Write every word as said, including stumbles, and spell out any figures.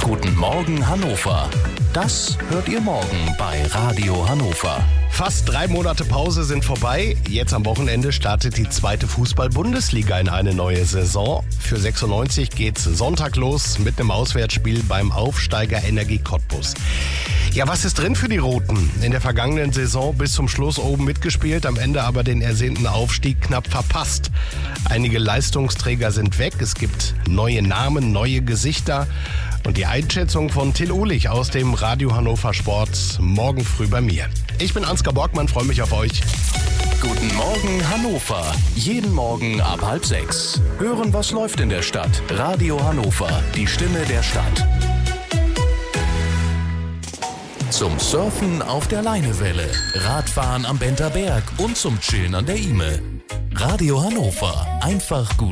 Guten Morgen Hannover. Das hört ihr morgen bei Radio Hannover. Fast drei Monate Pause sind vorbei. Jetzt am Wochenende startet die zweite Fußball-Bundesliga in eine neue Saison. Für sechsundneunzig geht's Sonntag los mit einem Auswärtsspiel beim Aufsteiger Energie Cottbus. Ja, was ist drin für die Roten? In der vergangenen Saison bis zum Schluss oben mitgespielt, am Ende aber den ersehnten Aufstieg knapp verpasst. Einige Leistungsträger sind weg, es gibt neue Namen, neue Gesichter. Und die Einschätzung von Till Uhlich aus dem Radio Hannover Sport morgen früh bei mir. Ich bin Ansgar Borgmann, freue mich auf euch. Guten Morgen Hannover. Jeden Morgen ab halb sechs. Hören, was läuft in der Stadt. Radio Hannover, die Stimme der Stadt. Zum Surfen auf der Leinewelle, Radfahren am Benter Berg und zum Chillen an der Ihme. Radio Hannover, einfach gut.